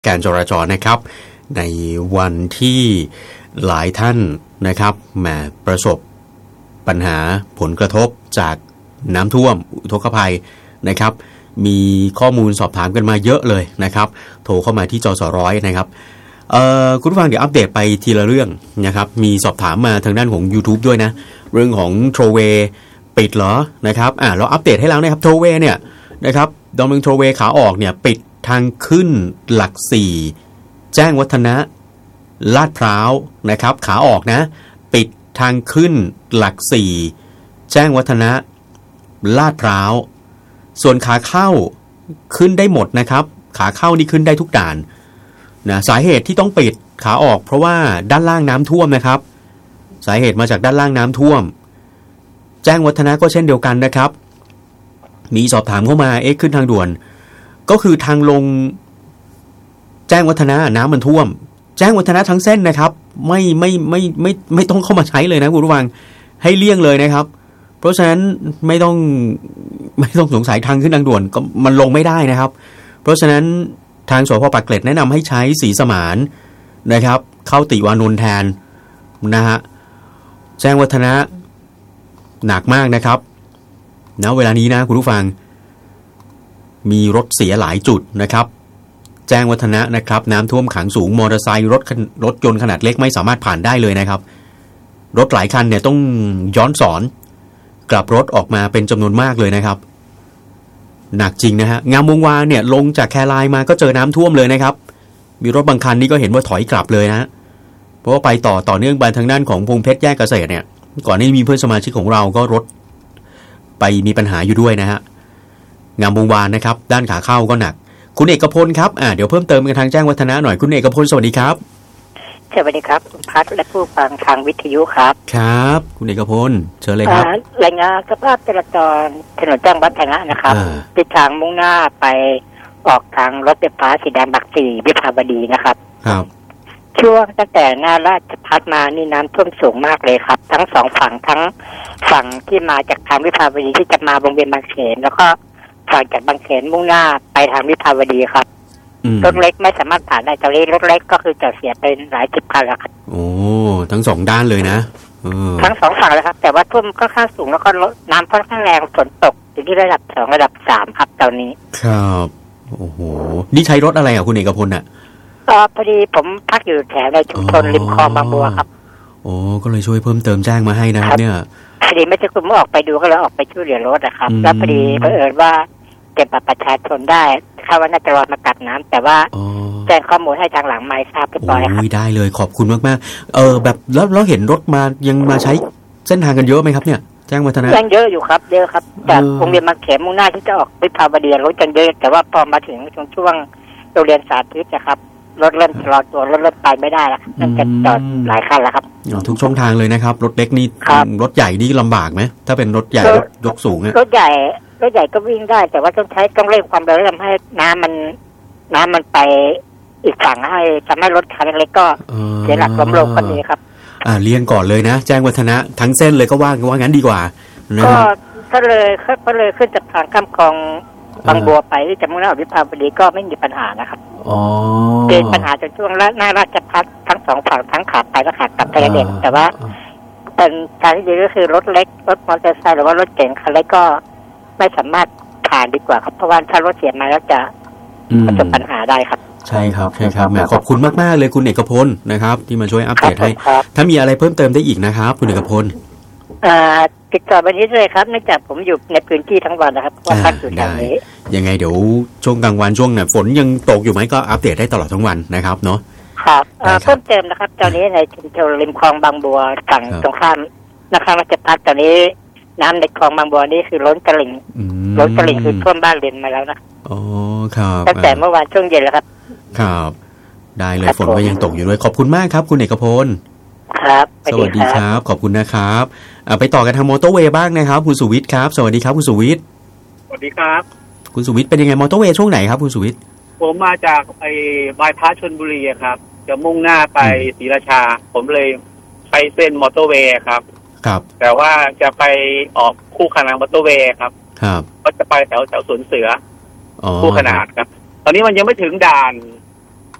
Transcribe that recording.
การจราจรนะครับในวันที่หลายท่านนะครับประสบปัญหาผลกระทบจากน้ำท่วมอุทกภัยนะครับมีข้อมูลสอบถามกันมาเยอะเลยนะครับโทรเข้ามาที่จสร้อยนะครับคุณผู้ฟังเดี๋ยวอัปเดตไปทีละเรื่องนะครับมีสอบถามมาทางด้านของ YouTube ด้วยนะเรื่องของโทรเวย์ปิดเหรอนะครับเราอัปเดตให้แล้วนะครับโทรเวย์เนี่ยนะครับดอนเมืองโทรเวย์ขาออกเนี่ยปิดทางขึ้นหลัก4แจ้งวัฒนะลาดพร้าวนะครับขาออกนะปิดทางขึ้นหลัก4แจ้งวัฒนะลาดพร้าวส่วนขาเข้าขึ้นได้หมดนะครับขาเข้านี่ขึ้นได้ทุกด่านนะสาเหตุที่ต้องปิดขาออกเพราะว่าด้านล่างน้ำท่วมนะครับสาเหตุมาจากด้านล่างน้ำท่วมแจ้งวัฒนะก็เช่นเดียวกันนะครับมีสอบถามเข้ามาขึ้นทางด่วนก็คือทางลงแจ้งวัฒนะน้ำมันท่วมแจ้งวัฒนะทั้งเส้นนะครับไม่ต้องเข้ามาใช้เลยนะคุณผู้ฟังให้เลี่ยงเลยนะครับเพราะฉะนั้นไม่ต้องสงสัยทางขึ้นทางด่วนก็มันลงไม่ได้นะครับเพราะฉะนั้นทางสพ.ปากเกร็ดแนะนำให้ใช้ศรีสมานนะครับเข้าติวานนท์แทนนะฮะแจ้งวัฒนะหนักมากนะครับณเวลานี้นะคุณผู้ฟังมีรถเสียหลายจุดนะครับแจ้งวัฒนะนะครับน้ำท่วมขังสูงมอเตอร์ไซค์รถยนต์ขนาดเล็กไม่สามารถผ่านได้เลยนะครับรถหลายคันเนี่ยต้องย้อนสอนกลับรถออกมาเป็นจำนวนมากเลยนะครับหนักจริงนะฮะงามวงวานเนี่ยลงจากแคไลน์มาก็เจอน้ำท่วมเลยนะครับมีรถบางคันนี่ก็เห็นว่าถอยกลับเลยนะเพราะว่าไปต่อเนื่องไปทางด้านของพงเพชรแยกเกษตรเนี่ยก่อนนี้มีเพื่อนสมาชิกของเราก็รถไปมีปัญหาอยู่ด้วยนะฮะงามวงวานนะครับด้านขาเข้าก็หนักคุณเอกพลครับเดี๋ยวเพิ่มเติมกันทางแจ้งวัฒนะหน่อยคุณเอกพลสวัสดีครับสวัสดีครับคุณพัฒน์และผู้ฟังทางวิทยุครับครับคุณเอกพลเชิญเลยครับรายงานสภาพจราจรถนนแจ้งวัฒนะนะครับทิศทางมุ่งหน้าไปออกทางรถไฟฟ้าสีแดงหลัก4วิภาวดีนะครับครับช่วงตั้งแต่หน้าราชภัฏมานี่น้ำท่วมสูงมากเลยครับทั้งสองฝั่งทั้งฝั่งที่มาจากทางวิภาวดีที่จะมาวงเวียนบางเขนแล้วก็ฝั่งจากบางเขนมุ่งหน้าไปทางวิภาวดีครับรถเล็กไม่สามารถผ่านได้ตอนนี้รถเล็กก็คือจะเสียเป็นหลายสิบคันแล้วครับโอ้ทั้งสองด้านเลยนะทั้งสองฝั่งเลยครับแต่ว่าท่วมค่อนข้างสูงแล้วก็น้ำค่อนข้างแรงฝนตกอยู่ที่ระดับ2ระดับ3ครับตอนนี้ครับโอ้โหนี่ใช้รถอะไรคุณเอกพลพอดีผมพักอยู่แถวในชุมชนริมคลองบางบัวครับโอ้ก็เลยช่วยเพิ่มเติมแจ้งมาให้นะครับเนี่ยพอดีไม่ใช่คุณออกไปดูก็เลยออกไปช่วยเหลือรถนะครับแล้วพอดีเผอิญว่าเก็บบัตรประชาชนได้คาดว่าน่าจะรอมากัดน้ำแต่ว่าแจ้งข้อมูลให้ทางหลังไม่ทราบเรียบร้อยครับได้เลยขอบคุณมากๆแบบแล้วเห็นรถมายังมาใช้เส้นทางกันเยอะไหมครับเนี่ยแจ้งวัฒนะยังเยอะอยู่ครับเยอะครับจากโรงเรียนบางเขนมุ่งหน้าที่จะออกวิภาวดีรถกันเยอะแต่ว่าพอมาถึงช่วงโรงเรียนสาธิตนะครับรถเริ่มรอตัวรถไปไม่ได้แล้วนั่นจะจอดหลายคันแล้วครับทุกช่องทางเลยนะครับรถเล็กนี่รถใหญ่นี่ลำบากไหมถ้าเป็นรถใหญ่รถยกสูงรถใหญ่ก็วิ่งได้แต่ว่าต้องเร่งความเร็วทำให้น้ำมันไปอีกฝั่งให้ทำให้รถคันเล็กก็เสียหลักล้มลงก็มีครับเลี่ยงก่อนเลยนะแจ้งวัฒนะทั้งเส้นเลยก็ว่างั้นดีกว่าก็เลยขึ้นจากทางข้ามคลองบางบัวไปที่จะมุ่งหน้าวิภาวดีก็ไม่มีปัญหานะครับเป็นปัญหาจนช่วงหน้าราชภัฏทั้งสองฝั่งทั้งขาไปและขากลับไทยเด่นแต่ว่าเป็นการที่ดีก็คือรถเล็กรถมอเตอร์ไซค์หรือว่ารถเก๋งคันเล็กก็ไม่สามารถผ่านดีกว่าครับเพราะว่าถ้ารถเสียมาแล้วจะประสบปัญหาได้ครับใช่ครับขอบคุณมากๆเลยคุณเอกพลนะครับที่มาช่วยอัปเดตให้ถ้ามีอะไรเพิ่มเติมได้อีกนะครับคุณเอกพลติดต่อวันนี้เลยครับเนื่องจากผมอยู่ในพื้นที่ทั้งวันนะครับว่าพักอยู่ทางนี้ยังไงเดี๋ยวช่วงกลางวันช่วงฝนยังตกอยู่ไหมก็อัปเดตได้ตลอดทั้งวันนะครับเนาะครับเพิ่มเติมนะครับตอนนี้ในชุมชนริมคลองบางบัวฝั่งตรงข้ามนะครับราชภัฏตอนนี้น้ำในคลองบางบัวนี่คือล้นตลิ่งคือท่วมบ้านเรือนมาแล้วนะอ๋อครับตั้งแต่เมื่อวานช่วงเย็นแล้วครับครับได้เลยฝนก็ยังตกอยู่ด้วยขอบคุณมากครับคุณเอกพลครับสวัสดีครับขอบคุณนะครับไปต่อกันทางมอเตอร์เวย์บ้างนะครับคุณสุวิทย์ครับสวัสดีครับคุณสุวิทย์สวัสดีครับคุณสุวิทย์เป็นยังไงมอเตอร์เวย์ช่วงไหนครับคุณสุวิทย์ผมมาจากบายพาสชลบุรีครับจะมุ่งหน้าไปศรีราชาผมเลยไปเส้นมอเตอร์เวย์ครับแต่ว่าจะไปออกคู่ขนานมอเตอร์เวย์ครับก็จะไปแถวสวนเสือคู่ขนานครับตอนนี้มันยังไม่ถึงด่าน